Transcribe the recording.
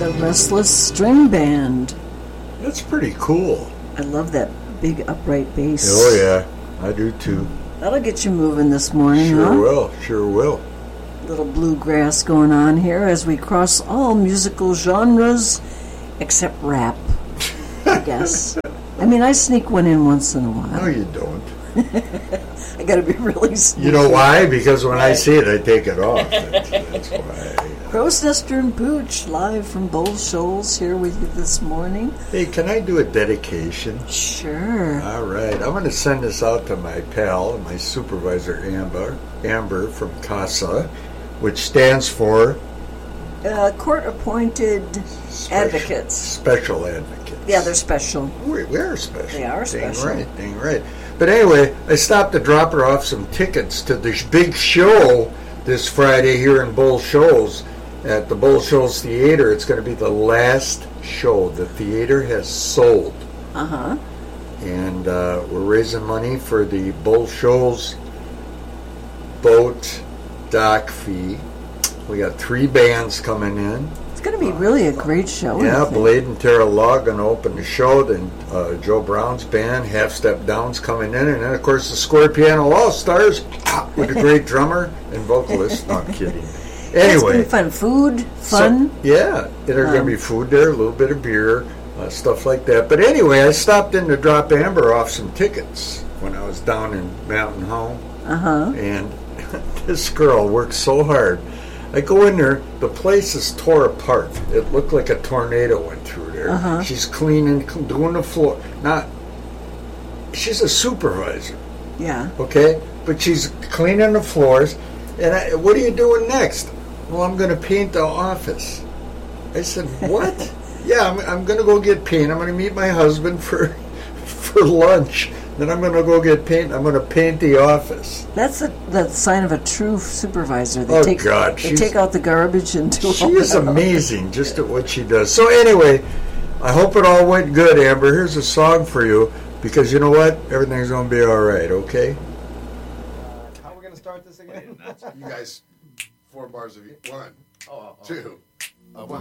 The Restless String Band. That's pretty cool. I love that big upright bass. Oh, yeah. I do, too. That'll get you moving this morning, Sure huh? will. Sure will. Little bluegrass going on here as we cross all musical genres except rap, I guess. I mean, I sneak one in once in a while. No, you don't. I gotta be really sneaky. You know why? Because when I see it, I take it off. That's why. Crow's Nester and Pooch, live from Bull Shoals, here with you this morning. Hey, can I do a dedication? Sure. All right. I'm going to send this out to my pal, my supervisor, Amber from CASA, which stands for Court-appointed advocates. Special advocates. Yeah, they're special. We're special. They are special. Dang right. But anyway, I stopped to drop her off some tickets to this big show this Friday here in Bull Shoals at the Bull Shoals Theater. It's going to be the last show the theater has sold. Uh-huh. And we're raising money for the Bull Shoals boat dock fee. We got 3 bands coming in. It's going to be really a great show. Yeah, Blade and Tara Law going to open the show. Then Joe Brown's band, Half Step Down's coming in. And then, of course, the Square Piano All-Stars with a great drummer and vocalist. No, I'm kidding. Anyway. It's going to be fun. Food, fun. Yeah, there's going to be food there, a little bit of beer, stuff like that. But anyway, I stopped in to drop Amber off some tickets when I was down in Mountain Home. Uh-huh. And this girl worked so hard. I go in there, the place is tore apart. It looked like a tornado went through there. Uh-huh. She's cleaning, doing the floor. She's a supervisor, Yeah. okay? But she's cleaning the floors. And what are you doing next? Well, I'm going to paint the office. I said, what? Yeah, I'm going to go get paint. I'm going to meet my husband for lunch. Then I'm going to go get paint. I'm going to paint the office. That's the sign of a true supervisor. God. They take out the garbage and do all She is that. amazing just at what she does. So anyway, I hope it all went good, Amber. Here's a song for you because you know what? Everything's going to be all right, okay? How are we going to start this again? You guys, 4 bars of 1, 2.